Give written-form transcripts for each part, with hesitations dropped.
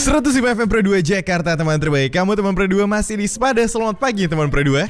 105 FM Pro 2 Jakarta, teman terbaik. Kamu teman Pro 2 masih di Sepada. Selamat pagi teman Pro 2.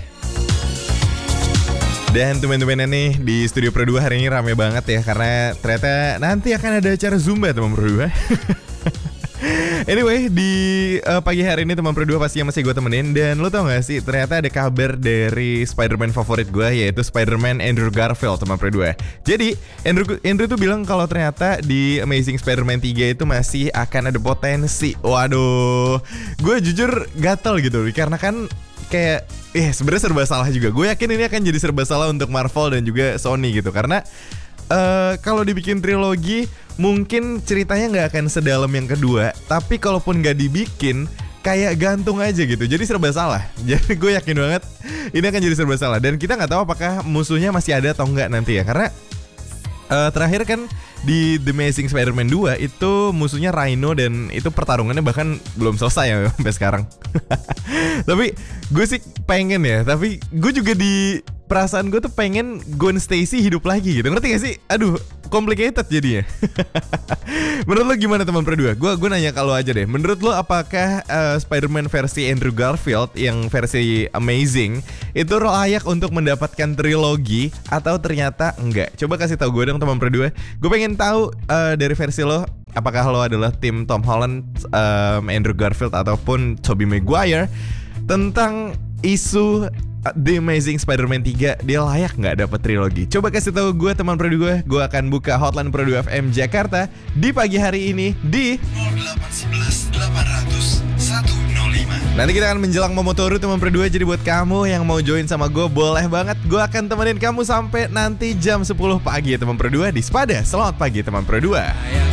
Dan teman-teman nih di studio Pro 2 hari ini rame banget ya, karena ternyata nanti akan ada acara Zumba teman Pro 2. Anyway, di pagi hari ini teman Pro 2 pastinya masih gue temenin. Dan lo tau gak sih, ternyata ada kabar dari Spider-Man favorit gue, yaitu Spider-Man Andrew Garfield teman Pro 2. Jadi Andrew tuh bilang kalau ternyata di Amazing Spider-Man 3 itu masih akan ada potensi. Waduh, gue jujur gatel gitu, karena kan kayak sebenarnya serba salah juga. Gue yakin ini akan jadi serba salah untuk Marvel dan juga Sony gitu, karena kalau dibikin trilogi mungkin ceritanya nggak akan sedalam yang kedua, tapi kalaupun nggak dibikin kayak gantung aja gitu, jadi serba salah. Jadi gue yakin banget ini akan jadi serba salah, dan kita nggak tahu apakah musuhnya masih ada atau nggak nanti ya, karena terakhir kan di The Amazing Spider-Man 2 itu musuhnya Rhino, dan itu pertarungannya bahkan belum selesai ya sampai sekarang. Tapi gue sih pengen ya, tapi gue juga di perasaan gue tuh pengen Gwen Stacy hidup lagi gitu, ngerti gak sih? Aduh, complicated jadinya. Menurut lo gimana teman Pro 2? Gue nanya kalau aja deh. Menurut lo apakah Spider-Man versi Andrew Garfield yang versi Amazing itu layak untuk mendapatkan trilogi atau ternyata enggak? Coba kasih tahu gue dong teman Pro 2. Gue pengen tahu dari versi lo, apakah lo adalah tim Tom Holland, Andrew Garfield ataupun Tobey Maguire tentang isu The Amazing Spider-Man 3 dia layak nggak dapat trilogi? Coba kasih tahu gue teman Pro 2. Gue akan buka hotline Pro 2 FM Jakarta di pagi hari ini di 0811 800 105. Nanti kita akan menjelang Momotoro teman Pro 2. Jadi buat kamu yang mau join sama gue, boleh banget. Gue akan temenin kamu sampai nanti jam 10 pagi teman Pro 2 di Sepada. Selamat pagi teman Pro 2.